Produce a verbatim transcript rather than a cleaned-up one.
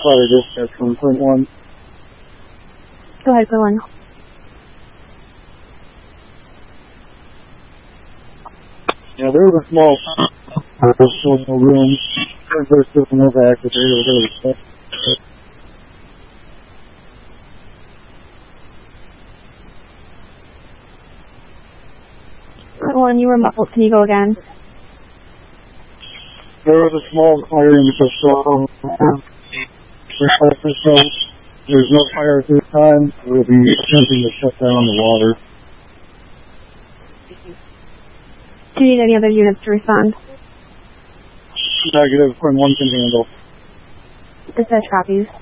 fire dispatch from Point one. Go ahead, Point one. Yeah, there was a small social room. There's still no active area. There was Point one, you were muffled. Can you go again? There was a small fire in the facility. There's no fire at this time. We'll be attempting to shut down the water. Do you need any other units to respond? Negative, Point one can handle. Dispatch copies.